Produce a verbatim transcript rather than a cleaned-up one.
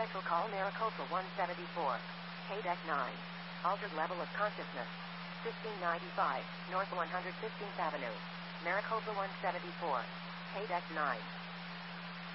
Special call Maricopa one seventy-four. K deck nine. Altered level of consciousness. fifteen ninety-five, North one hundred fifteenth Avenue. Maricopa one seventy-four. K deck nine.